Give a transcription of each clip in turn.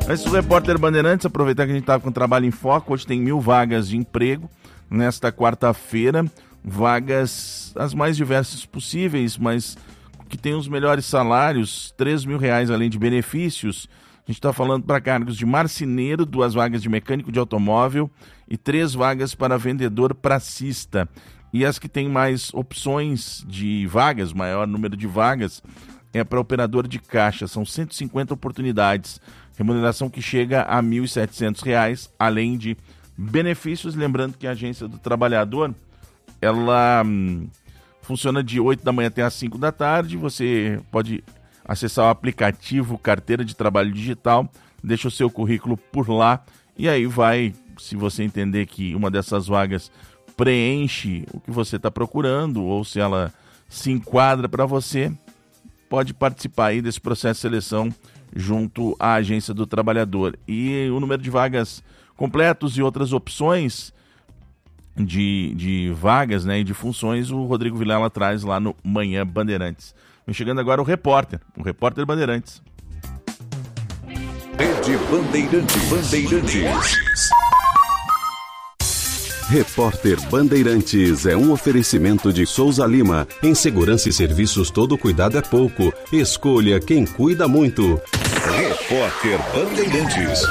Mas o repórter Bandeirantes, aproveitar que a gente estava com o Trabalho em Foco, hoje tem 1.000 vagas de emprego nesta quarta-feira, vagas as mais diversas possíveis, mas que tem os melhores salários, R$3.000 além de benefícios. A gente está falando para cargos de marceneiro, 2 vagas de mecânico de automóvel e 3 vagas para vendedor pracista. E as que têm mais opções de vagas, maior número de vagas, é para operador de caixa. São 150 oportunidades, remuneração que chega a R$ 1.700, além de benefícios. Lembrando que a Agência do Trabalhador, ela funciona de 8 da manhã até as 5 da tarde. Você pode acessar o aplicativo Carteira de Trabalho Digital, deixa o seu currículo por lá e aí vai, se você entender que uma dessas vagas preenche o que você está procurando ou se ela se enquadra para você, pode participar aí desse processo de seleção junto à Agência do Trabalhador. E o número de vagas completos e outras opções de vagas, né, e de funções, o Rodrigo Vilela traz lá no Manhã Bandeirantes. Vem chegando agora o repórter Bandeirantes. Rede Bandeirantes. Repórter Bandeirantes é um oferecimento de Souza Lima. Em segurança e serviços, todo cuidado é pouco. Escolha quem cuida muito. Repórter Bandeirantes.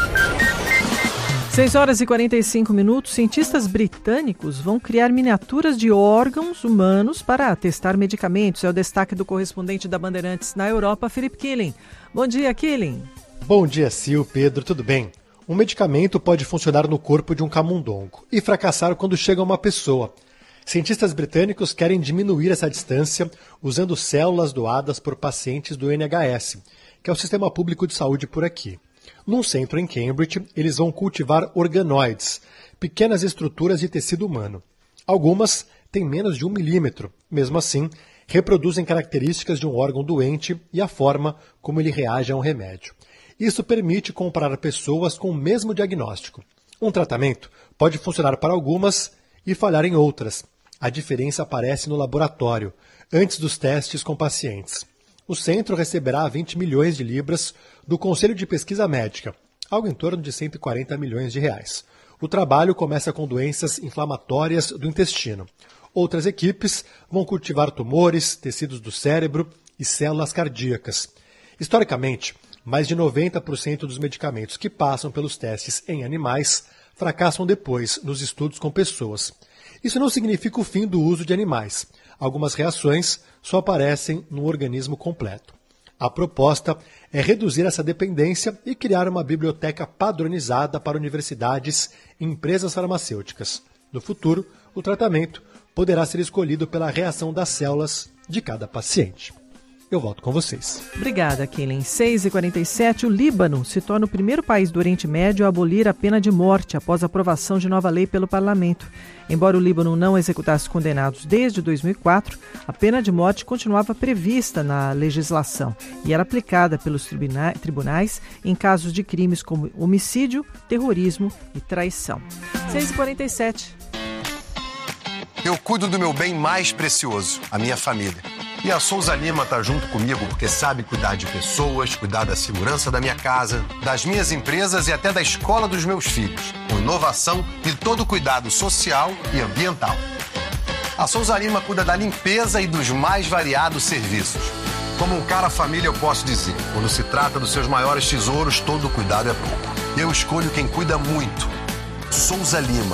6h45. Cientistas britânicos vão criar miniaturas de órgãos humanos para testar medicamentos. É o destaque do correspondente da Bandeirantes na Europa, Felipe Killing. Bom dia, Killing. Bom dia, Sil, Pedro, tudo bem? Um medicamento pode funcionar no corpo de um camundongo e fracassar quando chega a uma pessoa. Cientistas britânicos querem diminuir essa distância usando células doadas por pacientes do NHS, que é o sistema público de saúde por aqui. Num centro em Cambridge, eles vão cultivar organoides, pequenas estruturas de tecido humano. Algumas têm menos de 1 milímetro. Mesmo assim, reproduzem características de um órgão doente e a forma como ele reage a um remédio. Isso permite comparar pessoas com o mesmo diagnóstico. Um tratamento pode funcionar para algumas e falhar em outras. A diferença aparece no laboratório, antes dos testes com pacientes. O centro receberá 20 milhões de libras do Conselho de Pesquisa Médica, algo em torno de 140 milhões de reais. O trabalho começa com doenças inflamatórias do intestino. Outras equipes vão cultivar tumores, tecidos do cérebro e células cardíacas. Historicamente, mais de 90% dos medicamentos que passam pelos testes em animais fracassam depois nos estudos com pessoas. Isso não significa o fim do uso de animais. Algumas reações só aparecem no organismo completo. A proposta é reduzir essa dependência e criar uma biblioteca padronizada para universidades e empresas farmacêuticas. No futuro, o tratamento poderá ser escolhido pela reação das células de cada paciente. Eu volto com vocês. Obrigada, Killing. 6h47, o Líbano se torna o primeiro país do Oriente Médio a abolir a pena de morte após a aprovação de nova lei pelo parlamento. Embora o Líbano não executasse condenados desde 2004, a pena de morte continuava prevista na legislação e era aplicada pelos tribunais em casos de crimes como homicídio, terrorismo e traição. 6h47. Eu cuido do meu bem mais precioso, a minha família. E a Souza Lima está junto comigo porque sabe cuidar de pessoas, cuidar da segurança da minha casa, das minhas empresas e até da escola dos meus filhos, com inovação e todo o cuidado social e ambiental. A Souza Lima cuida da limpeza e dos mais variados serviços. Como um cara família, eu posso dizer, quando se trata dos seus maiores tesouros, todo cuidado é pouco. Eu escolho quem cuida muito. Souza Lima.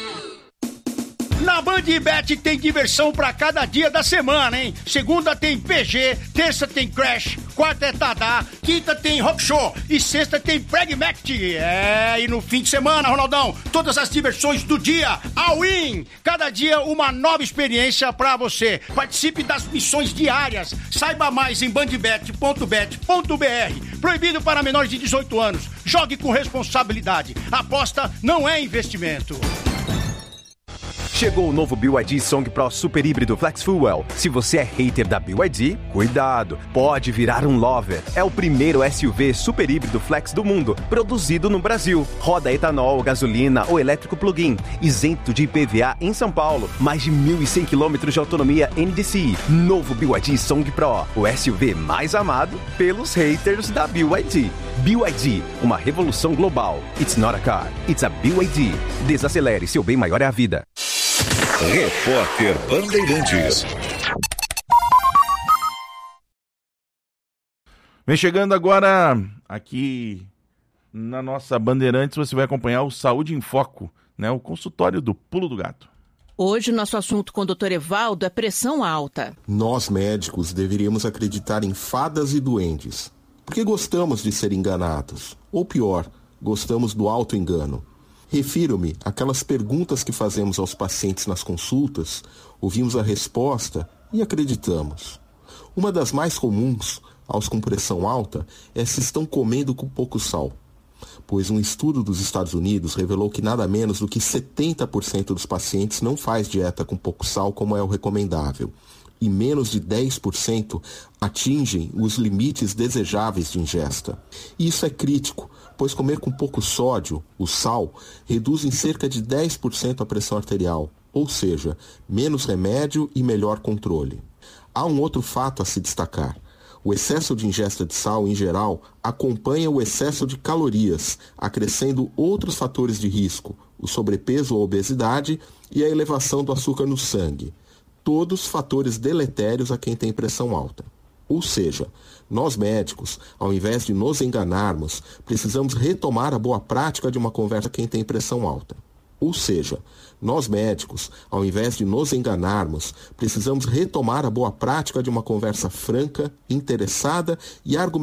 Na BandBet tem diversão pra cada dia da semana, hein? Segunda tem PG, terça tem Crash, quarta é Tadá, quinta tem Rock Show e sexta tem Pragmatic. E no fim de semana, Ronaldão, todas as diversões do dia, all in! Cada dia uma nova experiência pra você. Participe das missões diárias. Saiba mais em bandbet.bet.br. Proibido para menores de 18 anos. Jogue com responsabilidade. Aposta não é investimento. Chegou o novo BYD Song Pro Super Híbrido Flex Fuel. Se você é hater da BYD, cuidado, pode virar um lover. É o primeiro SUV super híbrido flex do mundo, produzido no Brasil. Roda etanol, gasolina ou elétrico plug-in, isento de IPVA em São Paulo. Mais de 1.100 km de autonomia NDCi. Novo BYD Song Pro, o SUV mais amado pelos haters da BYD. BYD, uma revolução global. It's not a car, it's a BYD. Desacelere, seu bem maior é a vida. Repórter Bandeirantes. Vem chegando agora aqui na nossa Bandeirantes, você vai acompanhar o Saúde em Foco, né? O consultório do Pulo do Gato. Hoje o nosso assunto com o Dr. Evaldo é pressão alta. Nós médicos deveríamos acreditar em fadas e duendes, porque gostamos de ser enganados. Ou pior, gostamos do auto-engano. Refiro-me àquelas perguntas que fazemos aos pacientes nas consultas, ouvimos a resposta e acreditamos. Uma das mais comuns aos com pressão alta é se estão comendo com pouco sal, pois um estudo dos Estados Unidos revelou que nada menos do que 70% dos pacientes não faz dieta com pouco sal como é o recomendável, e menos de 10% atingem os limites desejáveis de ingesta. E isso é crítico, pois comer com pouco sódio, o sal, reduz em cerca de 10% a pressão arterial, ou seja, menos remédio e melhor controle. Há um outro fato a se destacar. O excesso de ingesta de sal, em geral, acompanha o excesso de calorias, acrescendo outros fatores de risco, o sobrepeso ou obesidade e a elevação do açúcar no sangue. Todos fatores deletérios a quem tem pressão alta. Ou seja, nós médicos, ao invés de nos enganarmos, precisamos retomar a boa prática de uma conversa com quem tem pressão alta. Ou seja, nós médicos, ao invés de nos enganarmos, precisamos retomar a boa prática de uma conversa franca, interessada e argumentada